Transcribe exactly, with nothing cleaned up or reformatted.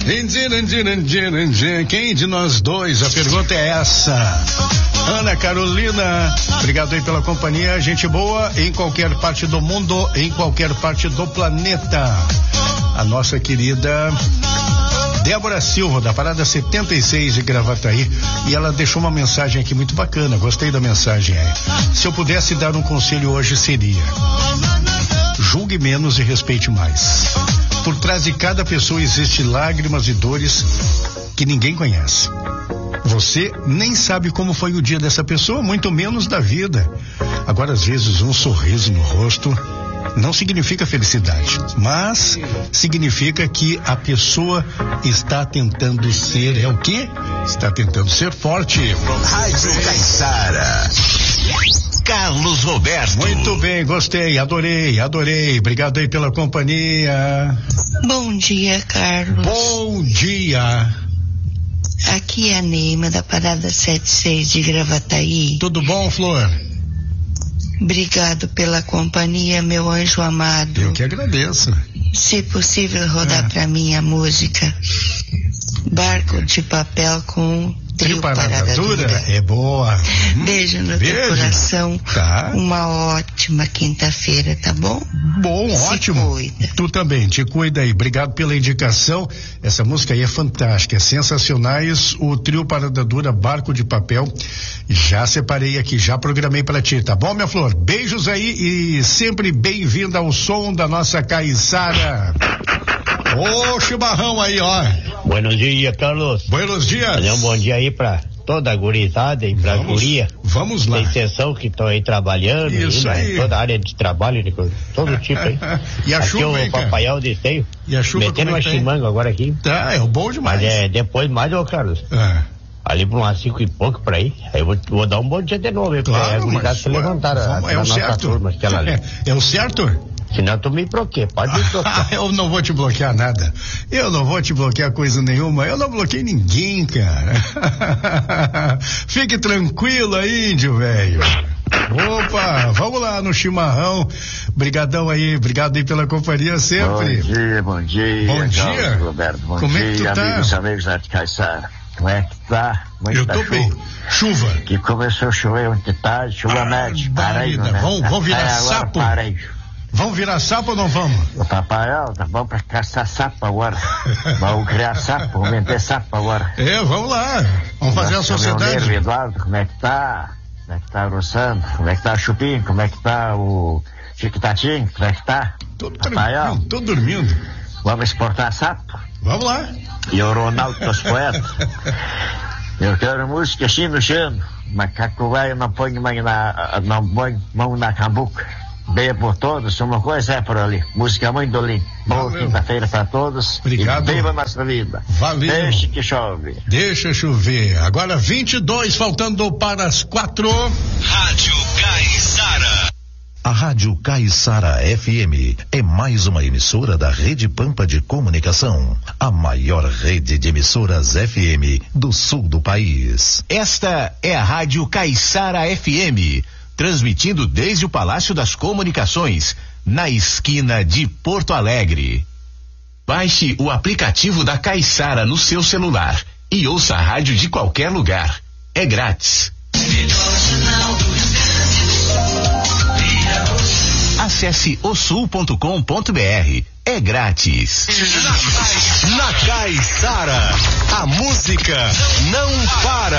Quem de nós dois? A pergunta é essa. Ana Carolina, obrigado aí pela companhia. Gente boa em qualquer parte do mundo, em qualquer parte do planeta. A nossa querida Débora Silva, da Parada setenta e seis de Gravataí, e ela deixou uma mensagem aqui muito bacana, gostei da mensagem aí. Se eu pudesse dar um conselho hoje seria: julgue menos e respeite mais. Por trás de cada pessoa existe lágrimas e dores que ninguém conhece. Você nem sabe como foi o dia dessa pessoa, muito menos da vida. Agora, às vezes, um sorriso no rosto não significa felicidade, mas significa que a pessoa está tentando ser, é o quê? Está tentando ser forte. Rádio Caiçara. Carlos Roberto. Muito bem, gostei, adorei, adorei. Obrigado aí pela companhia. Bom dia, Carlos. Bom dia. Aqui é a Neima, da Parada setenta e seis de Gravataí. Tudo bom, Flor? Obrigado pela companhia, meu anjo amado. Eu que agradeço. Se possível, rodar é. pra mim a música Barco de Papel com Trio Parada Dura. É boa. Beijo no Beijo. teu coração. Tá. Uma ótima quinta-feira, tá bom? Bom, Se ótimo. Cuida. Tu também, te cuida aí. Obrigado pela indicação. Essa música aí é fantástica, é sensacionais. O Trio Parada Dura, Barco de Papel. Já separei aqui, já programei pra ti, tá bom, minha flor? Beijos aí e sempre bem-vinda ao som da nossa Caiçara. Ô, chimarrão aí, ó. Buenos dias, Carlos. Buenos dias. Fazer um bom dia aí pra toda a gurizada e pra vamos, guria. Vamos lá. Tem exceção que estão aí trabalhando. Isso aí, aí. Né? Toda a área de trabalho, de todo tipo aí. E a aqui chuva, o papaial de esteio. E a chuva, metendo como é uma que tá chimango agora aqui. Tá, é bom demais. Mas é depois mais, ô Carlos. É. Ali por umas cinco e pouco por aí. Aí eu vou, vou dar um bom dia de novo. Aí, claro, a gurizada se levantaram. Vamos, é o certo. Turma, ali. É, é o certo? Senão tu me bloqueia, pode me bloquear. Eu não vou te bloquear nada. Eu não vou te bloquear coisa nenhuma. Eu não bloqueei ninguém, cara. Fique tranquilo aí, índio velho. Opa, vamos lá no chimarrão. Brigadão aí, obrigado aí pela companhia sempre. Bom dia, bom dia. Bom dia. Roberto, bom Como dia, é que tu tá? amigos, amigos da Caiçara. Como é que tá? Muito Eu tô chuva. bem. Chuva. Que começou a chover ontem tarde, chuva Ah, média. Parei, barida. né? Vamos, vamos virar Até agora sapo? Parei. Vamos virar sapo ou não vamos? O papai, ó, tá bom pra caçar sapo agora. Vamos criar sapo, vamos vender sapo agora. É, vamos lá. Vamos fazer a sociedade. Meu Eduardo, como é que tá? Como é que tá o Rossano? Como é que tá o Chupim? Como é que tá o Chiquitatinho? Como é que tá? Tudo papai, ó, tranquilo, tô dormindo. vamos exportar sapo? Vamos lá. E o Ronaldo dos Poetas. Eu quero música assim no chão. Macaco velho não põe mão na, não põe mão na cambuca. Beia por todos, uma coisa é por ali. Música muito linda. Boa quinta-feira para todos. Obrigado. E viva a nossa vida. Valeu. Deixa que chove. Deixa chover. Agora vinte e dois, faltando para as quatro. Rádio Caiçara. A Rádio Caiçara F M é mais uma emissora da Rede Pampa de Comunicação, a maior rede de emissoras F M do sul do país. Esta é a Rádio Caiçara F M, transmitindo desde o Palácio das Comunicações, na esquina de Porto Alegre. Baixe o aplicativo da Caiçara no seu celular e ouça a rádio de qualquer lugar. É grátis. Acesse o sul ponto com ponto br. É grátis. Na Caiçara, a música não para.